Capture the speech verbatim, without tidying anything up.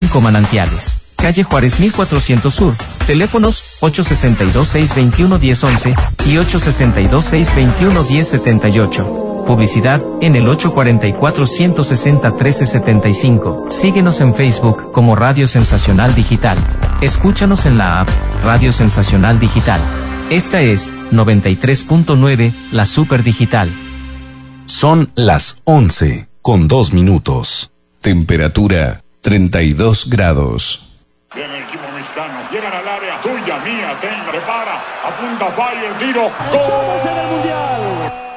cinco Manantiales, calle Juárez mil cuatrocientos Sur, teléfonos ocho seis dos, seis dos uno, uno cero uno uno y ocho seis dos, seis dos uno, uno cero siete ocho. Publicidad en el ocho cuatro cuatro, uno seis cero, uno tres siete cinco. Síguenos en Facebook como Radio Sensacional Digital. Escúchanos en la app Radio Sensacional Digital. Esta es noventa y tres punto nueve, la Super Digital. Son las once con dos minutos. Temperatura treinta y dos grados. Viene el equipo mexicano, llegan al área, tuya, mía, ten, prepara, apunta, falla, el tiro, ¡gol! ¡Gol!